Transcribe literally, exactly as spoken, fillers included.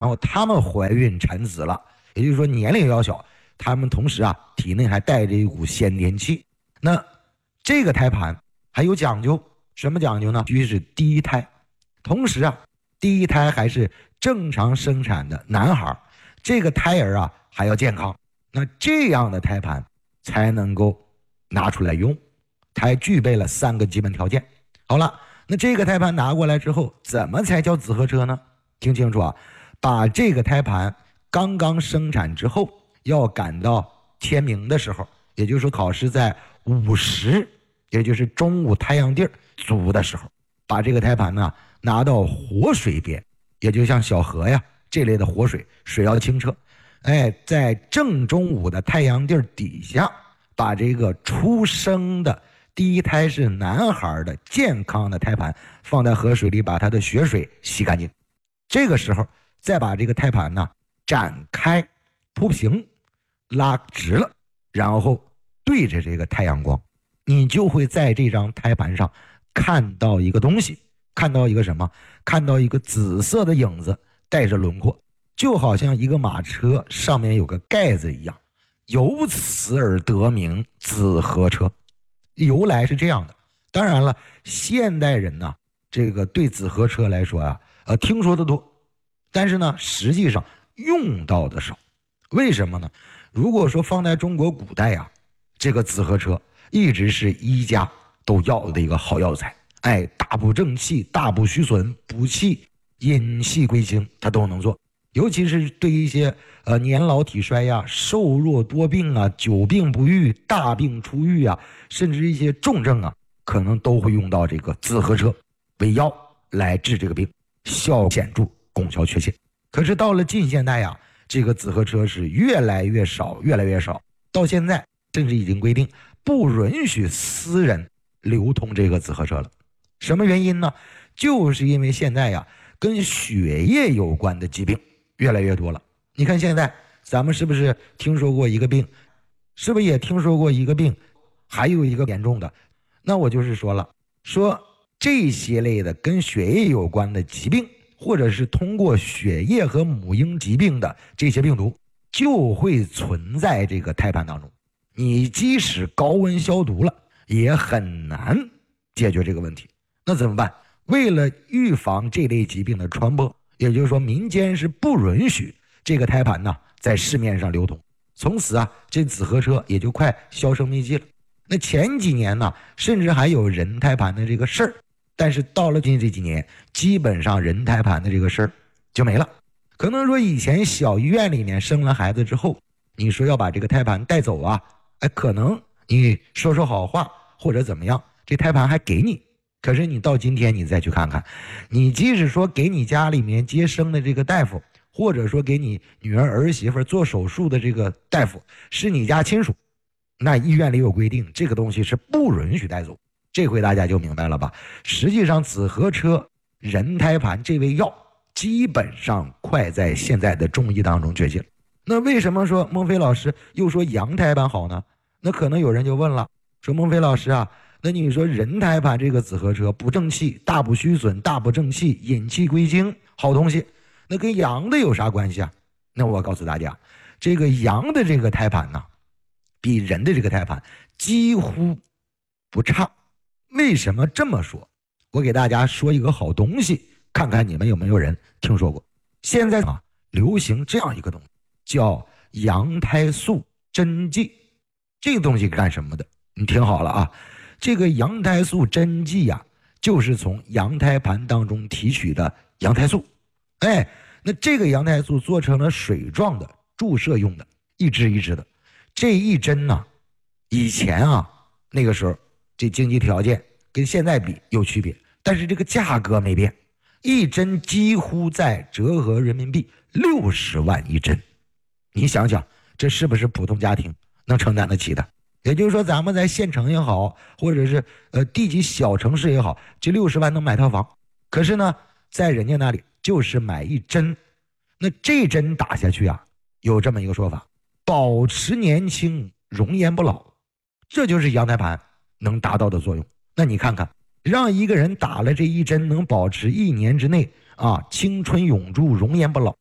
后他们怀孕产子了，也就是说年龄要小，他们同时啊体内还带着一股先天气。那这个胎盘还有讲究，什么讲究呢？必须是第一胎，同时啊第一胎还是正常生产的男孩，这个胎儿啊还要健康，那这样的胎盘才能够拿出来用，它还具备了三个基本条件。好了，那这个胎盘拿过来之后，怎么才叫紫河车呢？听清楚啊，把这个胎盘刚刚生产之后，要赶到天明的时候，也就是说考试在午时，也就是中午太阳地儿足的时候，把这个胎盘呢拿到活水边，也就像小河呀这类的活水，水要清澈，哎，在正中午的太阳地儿底下，把这个出生的第一胎是男孩的健康的胎盘放在河水里，把它的血水洗干净。这个时候再把这个胎盘呢展开铺平，拉直了，然后对着这个太阳光，你就会在这张胎盘上看到一个东西，看到一个什么？看到一个紫色的影子，带着轮廓，就好像一个马车上面有个盖子一样，由此而得名紫河车。由来是这样的。当然了，现代人呢，这个对紫河车来说啊，呃，听说的多，但是呢，实际上用到的少。为什么呢？如果说放在中国古代啊，这个紫河车一直是医家都要的一个好药材。哎，大补正气，大补虚损，补气引气归经，它都能做。尤其是对一些呃年老体衰呀、瘦弱多病啊、久病不愈、大病初愈啊，甚至一些重症啊，可能都会用到这个紫河车为药来治这个病，效果显著，功效确切。可是到了近现代呀、啊，这个紫河车是越来越少，越来越少，到现在甚至已经规定不允许私人流通这个紫河车了。什么原因呢？就是因为现在呀、啊，跟血液有关的疾病越来越多了。你看现在咱们是不是听说过一个病，是不是也听说过一个病还有一个严重的？那我就是说了，说这些类的跟血液有关的疾病，或者是通过血液和母婴疾病的这些病毒，就会存在这个胎盘当中。你即使高温消毒了，也很难解决这个问题。那怎么办？为了预防这类疾病的传播，也就是说民间是不允许这个胎盘呢在市面上流通。从此啊，这紫河车也就快销声匿迹了。那前几年呢，甚至还有人胎盘的这个事儿，但是到了近这几年，基本上人胎盘的这个事儿就没了。可能说以前小医院里面生了孩子之后，你说要把这个胎盘带走啊，哎，可能你说说好话或者怎么样，这胎盘还给你。可是你到今天你再去看看，你即使说给你家里面接生的这个大夫，或者说给你女儿儿媳妇做手术的这个大夫是你家亲属，那医院里有规定，这个东西是不允许带走。这回大家就明白了吧？实际上紫河车人胎盘这味药基本上快在现在的中医当中绝迹了。那为什么说孟非老师又说羊胎盘好呢？那可能有人就问了，说孟非老师啊，那你说人胎盘这个紫河车补正气，大补虚损，大补正气，引气归经，好东西，那跟羊的有啥关系啊？那我告诉大家，这个羊的这个胎盘呢，比人的这个胎盘几乎不差。为什么这么说？我给大家说一个好东西，看看你们有没有人听说过。现在啊，流行这样一个东西，叫羊胎素针剂。这个东西干什么的？你听好了啊，这个羊胎素针剂呀、啊，就是从羊胎盘当中提取的羊胎素。哎，那这个羊胎素做成了水状的，注射用的，一支一支的。这一针呢、啊，以前啊，那个时候这经济条件跟现在比有区别，但是这个价格没变，一针几乎在折合人民币六十万一针。你想想，这是不是普通家庭能承担得起的？也就是说，咱们在县城也好，或者是呃地级小城市也好，这六十万能买套房。可是呢，在人家那里就是买一针，那这针打下去啊，有这么一个说法，保持年轻，容颜不老，这就是羊胎盘能达到的作用。那你看看，让一个人打了这一针，能保持一年之内啊青春永驻，容颜不老，